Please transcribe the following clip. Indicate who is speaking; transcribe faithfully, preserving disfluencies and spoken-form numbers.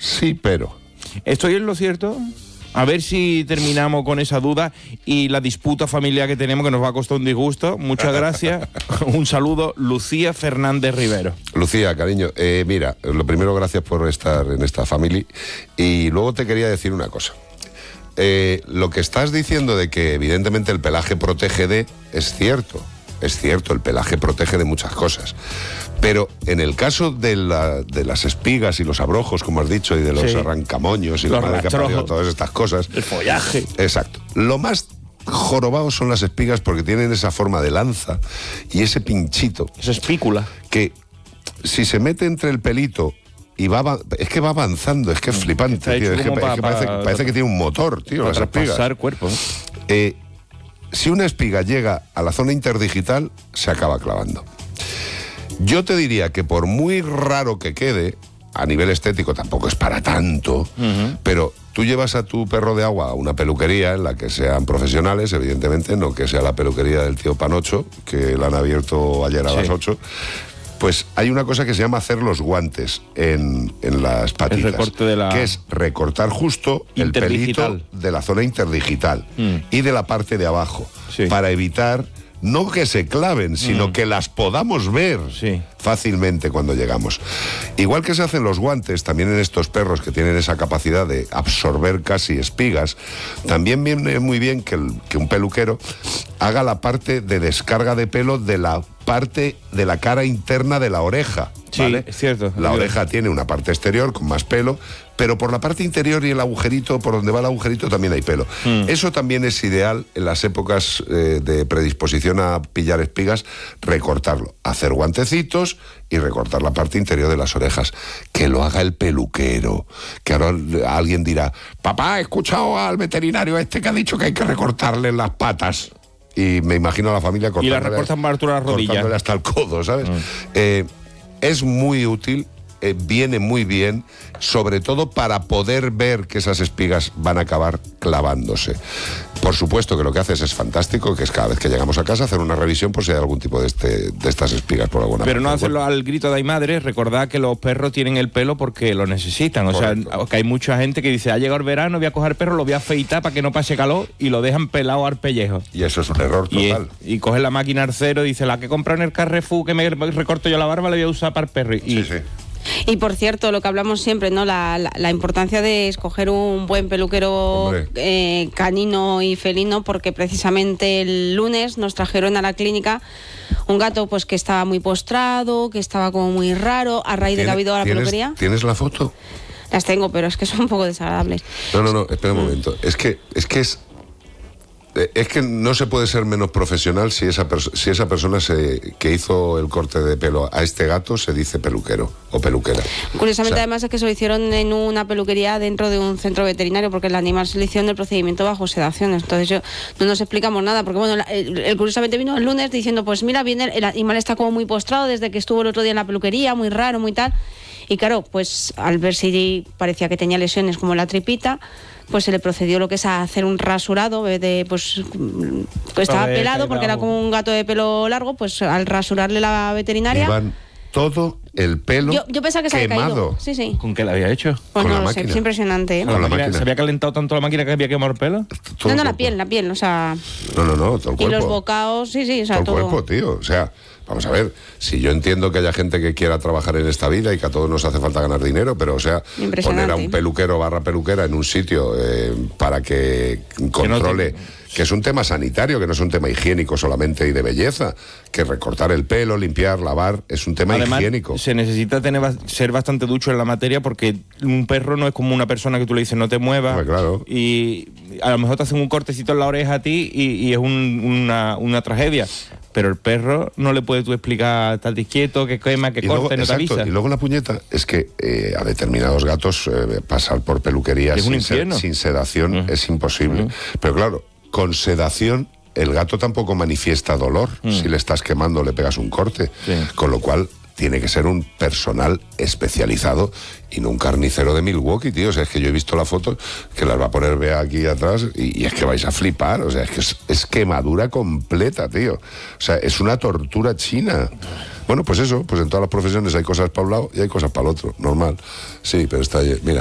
Speaker 1: Sí, pero...
Speaker 2: ¿Estoy en lo cierto? A ver si terminamos con esa duda y la disputa familiar que tenemos, que nos va a costar un disgusto. Muchas gracias. Un saludo, Lucía Fernández Rivero.
Speaker 1: Lucía, cariño, eh, mira, lo primero, gracias por estar en esta familia. Y luego te quería decir una cosa. Eh, lo que estás diciendo de que evidentemente el pelaje protege de... es cierto, es cierto, el pelaje protege de muchas cosas. Pero en el caso de, la, de las espigas y los abrojos, como has dicho, y de los sí. arrancamoños y
Speaker 2: los
Speaker 1: la madre que ha parido, todas estas cosas...
Speaker 2: El follaje.
Speaker 1: Exacto. Lo más jorobados son las espigas porque tienen esa forma de lanza y ese pinchito.
Speaker 2: Esa espícula.
Speaker 1: Que si se mete entre el pelito y va... Es que va avanzando, es que es flipante, tío. Es que, pa, es que pa, parece, pa, parece que tiene un motor, tío, las espigas.
Speaker 2: Para cuerpo.
Speaker 1: Eh, si una espiga llega a la zona interdigital, se acaba clavando. Yo te diría que por muy raro que quede, a nivel estético tampoco es para tanto, uh-huh. pero tú llevas a tu perro de agua a una peluquería en la que sean profesionales, evidentemente, no que sea la peluquería del tío Panocho, que la han abierto ayer a sí. las ocho, pues hay una cosa que se llama hacer los guantes en, en las patitas,
Speaker 2: el recorte de la...
Speaker 1: que es recortar justo el pelito de la zona interdigital mm. y de la parte de abajo, sí. para evitar... no que se claven, sino mm. que las podamos ver
Speaker 2: sí.
Speaker 1: fácilmente cuando llegamos. Igual que se hacen los guantes, también en estos perros que tienen esa capacidad de absorber casi espigas, también viene muy bien que, el, que un peluquero haga la parte de descarga de pelo de la parte de la cara interna de la oreja. ¿Vale?
Speaker 2: Sí, es cierto.
Speaker 1: La oreja tiene una parte exterior con más pelo, pero por la parte interior y el agujerito, por donde va el agujerito, también hay pelo. Mm. Eso también es ideal en las épocas eh, de predisposición a pillar espigas, recortarlo, hacer guantecitos y recortar la parte interior de las orejas. Que lo haga el peluquero. Que ahora alguien dirá, papá, he escuchado al veterinario este que ha dicho que hay que recortarle las patas. Y me imagino a la familia cortándole,
Speaker 2: y la recortan para altura de las rodillas.
Speaker 1: Cortándole hasta el codo, ¿sabes? Mm. Eh, es muy útil, eh, viene muy bien, sobre todo para poder ver que esas espigas van a acabar clavándose. Por supuesto que lo que haces es fantástico, que es cada vez que llegamos a casa hacer una revisión por si hay algún tipo de, este, de estas espigas por alguna
Speaker 2: Pero
Speaker 1: parte.
Speaker 2: no hacerlo al grito de ay madre, recordad que los perros tienen el pelo porque lo necesitan. O Correcto. sea, que hay mucha gente que dice, ha llegado el verano, voy a coger el perro, lo voy a afeitar para que no pase calor y lo dejan pelado al pellejo.
Speaker 1: Y eso es un error total.
Speaker 2: Y, y coge la máquina al cero y dice, la que he comprado en el Carrefour, que me recorto yo la barba, la voy a usar para el perro. Y,
Speaker 1: sí, sí.
Speaker 3: Y por cierto, lo que hablamos siempre, ¿no? La, la, la importancia de escoger un buen peluquero eh, canino y felino, porque precisamente el lunes nos trajeron a la clínica un gato pues que estaba muy postrado, que estaba como muy raro, a raíz de que ha habido a la peluquería.
Speaker 1: ¿Tienes la foto?
Speaker 3: Las tengo, pero es que son un poco desagradables.
Speaker 1: No, no, no, espera un mm. momento. Es que es que es Es que no se puede ser menos profesional si esa, si esa persona se, que hizo el corte de pelo a este gato se dice peluquero o peluquera.
Speaker 3: Curiosamente, o sea, además es que se lo hicieron en una peluquería dentro de un centro veterinario, porque el animal se le hicieron el procedimiento bajo sedación. Entonces yo, no nos explicamos nada, porque bueno, el, el curiosamente vino el lunes diciendo, pues mira, viene el animal está como muy postrado desde que estuvo el otro día en la peluquería, muy raro, muy tal. Y claro, pues al ver si parecía que tenía lesiones como la tripita, pues se le procedió lo que es a hacer un rasurado de, pues estaba ver, pelado porque era como un gato de pelo largo, pues al rasurarle la veterinaria
Speaker 1: Iván, todo el pelo
Speaker 3: yo, yo pensaba que se
Speaker 1: quemado.
Speaker 3: había caído. Sí, sí.
Speaker 2: ¿Con qué le había hecho?
Speaker 3: Pues
Speaker 1: con
Speaker 3: no
Speaker 1: la
Speaker 3: lo
Speaker 1: máquina.
Speaker 3: sé, es impresionante, ¿eh?
Speaker 1: Con la máquina.
Speaker 2: ¿Se había calentado tanto la máquina que había quemado el pelo?
Speaker 1: Todo
Speaker 3: no, no,
Speaker 1: el
Speaker 3: la piel, la piel, o sea...
Speaker 1: No, no, no, todo el cuerpo.
Speaker 3: Y los bocados, sí, sí, o sea,
Speaker 1: todo.
Speaker 3: todo
Speaker 1: el cuerpo, tío, o sea... Vamos a ver, si yo entiendo que haya gente que quiera trabajar en esta vida y que a todos nos hace falta ganar dinero, pero o sea, poner a un peluquero barra peluquera en un sitio eh, para que controle... Que no te... que es un tema sanitario, que no es un tema higiénico solamente y de belleza, que recortar el pelo, limpiar, lavar, es un tema
Speaker 2: Además,
Speaker 1: higiénico.
Speaker 2: Se necesita tener ser bastante ducho en la materia, porque un perro no es como una persona que tú le dices no te muevas,
Speaker 1: pues claro.
Speaker 2: Y a lo mejor te hacen un cortecito en la oreja a ti y, y es un, una, una tragedia. Pero el perro no le puedes tú explicar, estate quieto, que quema, que corta y no te avisa.
Speaker 1: Y luego la puñeta es que eh, a determinados gatos eh, pasar por peluquerías sin, se, sin sedación uh-huh. es imposible. Uh-huh. Pero claro, con sedación el gato tampoco manifiesta dolor uh-huh. si le estás quemando, le pegas un corte. Sí. Con lo cual tiene que ser un personal especializado y no un carnicero de Milwaukee, tío. O sea, es que yo he visto la foto, que las va a poner Bea aquí atrás, y, y es que vais a flipar. O sea, es que es, es quemadura completa, tío. O sea, es una tortura china. Bueno, pues eso, pues en todas las profesiones hay cosas para un lado y hay cosas para el otro, normal. Sí, pero está, mira,